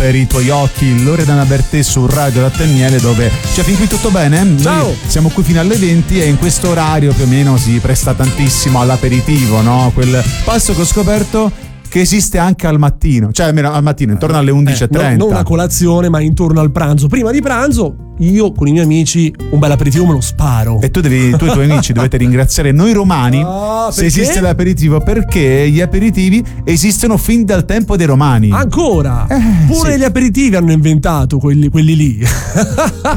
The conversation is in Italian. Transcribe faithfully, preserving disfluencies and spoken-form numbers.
per i tuoi occhi, Loredana Bertè su Radio Latte e Miele, dove cioè fin qui tutto bene? Ciao! Noi siamo qui fino alle venti e in questo orario più o meno si presta tantissimo all'aperitivo, no? Quel passo che ho scoperto che esiste anche al mattino, cioè almeno al mattino intorno alle undici e trenta. Eh, no, non a colazione, ma intorno al pranzo. Prima di pranzo io con i miei amici un bel aperitivo me lo sparo. E tu, devi, tu e i tuoi amici dovete ringraziare noi romani ah, se esiste l'aperitivo, perché gli aperitivi esistono fin dal tempo dei romani. Ancora? Eh, Pure sì. gli aperitivi hanno inventato quelli, quelli lì.